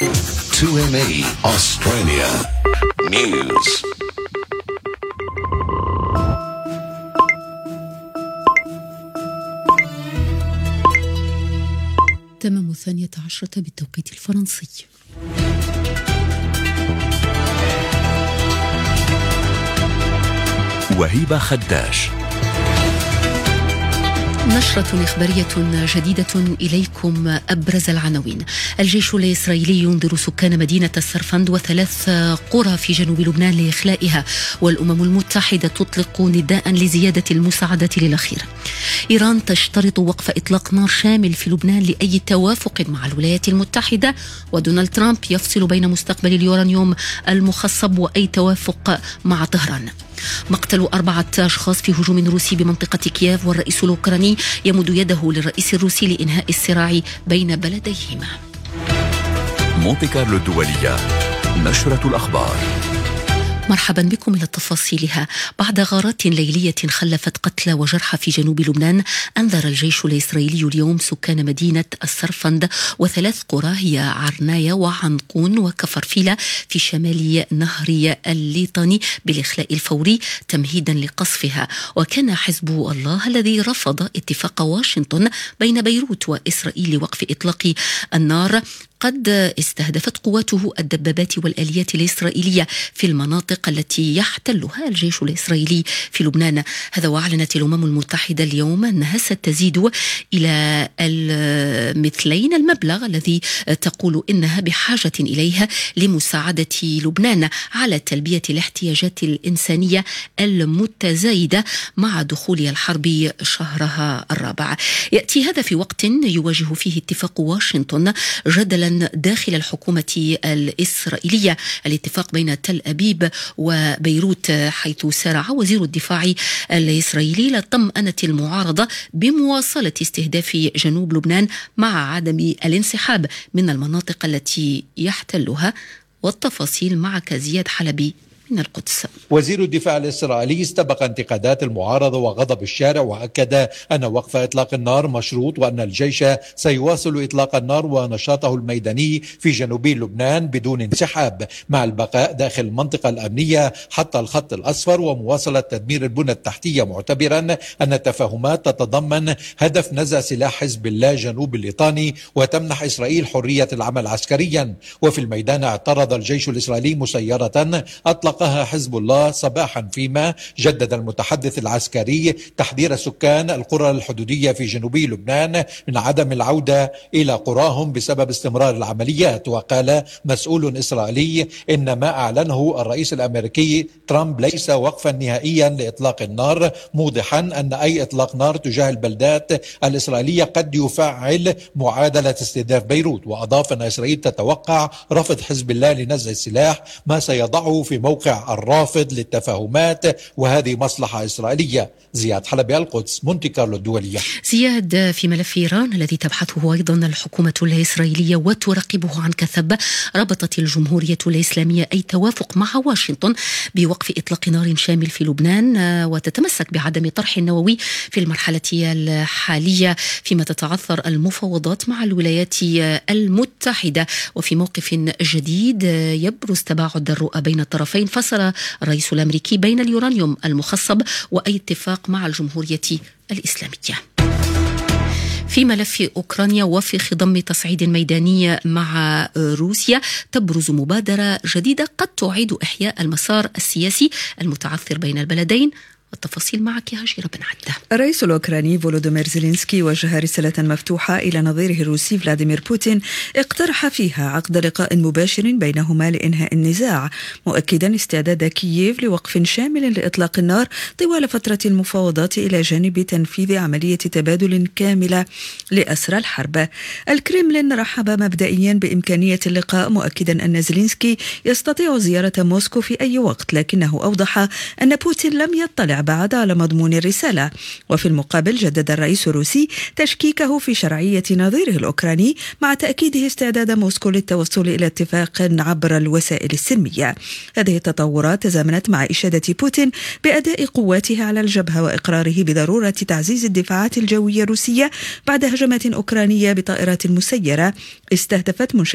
2ME Australia News. تمام 12 بالتوقيت الفرنسي. وهيبة خداش. نشرة إخبارية جديدة إليكم. أبرز العناوين: الجيش الإسرائيلي ينذر سكان مدينة السرفند وثلاث قرى في جنوب لبنان لإخلائها، والأمم المتحدة تطلق نداء لزيادة المساعدة للأخير. إيران تشترط وقف إطلاق نار شامل في لبنان لأي توافق مع الولايات المتحدة، ودونالد ترامب يفصل بين مستقبل اليورانيوم المخصب وأي توافق مع طهران. مقتل 4 أشخاص في هجوم روسي بمنطقة كييف، والرئيس الأوكراني يمد يده للرئيس الروسي لإنهاء الصراع بين بلديهما. مونتي كارلو الدولية، نشرة الأخبار. مرحبا بكم إلى تفاصيلها. بعد غارات ليلية خلفت قتلى وجرحى في جنوب لبنان، أنذر الجيش الإسرائيلي اليوم سكان مدينة السرفند وثلاث قرى هي عرناية وعنقون وكفرفيلة في شمال نهر الليطاني بالإخلاء الفوري تمهيدا لقصفها. وكان حزب الله الذي رفض اتفاق واشنطن بين بيروت وإسرائيل لوقف إطلاق النار قد استهدفت قواته الدبابات والآليات الإسرائيلية في المناطق التي يحتلها الجيش الإسرائيلي في لبنان. هذا وأعلنت الأمم المتحدة اليوم أنها ستزيد إلى مثلين المبلغ الذي تقول إنها بحاجة إليها لمساعدة لبنان على تلبية الاحتياجات الإنسانية المتزايدة مع دخول الحرب شهرها الرابع. يأتي هذا في وقت يواجه فيه اتفاق واشنطن جدلا داخل الحكومة الإسرائيلية، الاتفاق بين تل أبيب وبيروت، حيث سارع وزير الدفاع الإسرائيلي لطمأنة المعارضة بمواصلة استهداف جنوب لبنان مع عدم الانسحاب من المناطق التي يحتلها. والتفاصيل معك زياد حلبي من القدس. وزير الدفاع الإسرائيلي استبق انتقادات المعارضة وغضب الشارع، وأكد أن وقف إطلاق النار مشروط، وأن الجيش سيواصل إطلاق النار ونشاطه الميداني في جنوب لبنان بدون انسحاب، مع البقاء داخل المنطقة الأمنية حتى الخط الأصفر ومواصلة تدمير البنى التحتية، معتبرا أن التفاهمات تتضمن هدف نزع سلاح حزب الله جنوب الليطاني وتمنح إسرائيل حرية العمل عسكريا. وفي الميدان اعترض الجيش الإسرائيلي مسيرة أطلقها حزب الله صباحا، فيما جدد المتحدث العسكري تحذير سكان القرى الحدودية في جنوب لبنان من عدم العودة إلى قراهم بسبب استمرار العمليات. وقال مسؤول إسرائيلي إن ما أعلنه الرئيس الأمريكي ترامب ليس وقفا نهائيا لإطلاق النار، موضحا أن أي إطلاق نار تجاه البلدات الإسرائيلية قد يفعل معادلة استهداف بيروت. وأضاف أن إسرائيل تتوقع رفض حزب الله لنزع السلاح، ما سيضعه في موقع الرافض للتفاهمات، وهذه مصلحة إسرائيلية. زياد حلبي، القدس، مونتي كارلو الدولية. زياد، في ملف إيران الذي تبحثه أيضا الحكومة الإسرائيلية وتراقبه عن كثب، ربطت الجمهورية الإسلامية أي توافق مع واشنطن بوقف إطلاق نار شامل في لبنان، وتتمسك بعدم طرح النووي في المرحلة الحالية، فيما تتعثر المفاوضات مع الولايات المتحدة. وفي موقف جديد يبرز تباعد الرؤى بين الطرفين، فصل الرئيس الأمريكي بين اليورانيوم المخصب وأي اتفاق مع الجمهورية الإسلامية. في ملف أوكرانيا، وفي خضم تصعيد ميداني مع روسيا، تبرز مبادرة جديدة قد تعيد إحياء المسار السياسي المتعثر بين البلدين. التفاصيل معك هاجر بن عدة. الرئيس الأوكراني فولودومير زيلينسكي وجه رسالة مفتوحة إلى نظيره الروسي فلاديمير بوتين، اقترح فيها عقد لقاء مباشر بينهما لإنهاء النزاع، مؤكدا استعداد كييف لوقف شامل لإطلاق النار طوال فترة المفاوضات إلى جانب تنفيذ عملية تبادل كاملة لأسرى الحرب. الكريملين رحب مبدئيا بإمكانية اللقاء، مؤكدا أن زيلينسكي يستطيع زيارة موسكو في أي وقت، لكنه أوضح أن بوتين لم يطلع بعد على مضمون الرسالة. وفي المقابل جدد الرئيس الروسي تشكيكه في شرعية نظيره الأوكراني، مع تأكيده استعداد موسكو للتوصل إلى اتفاق عبر الوسائل السلمية. هذه التطورات تزامنت مع إشادة بوتين بأداء قواته على الجبهة وإقراره بضرورة تعزيز الدفاعات الجوية الروسية بعد هجمات أوكرانية بطائرات مسيرة استهدفت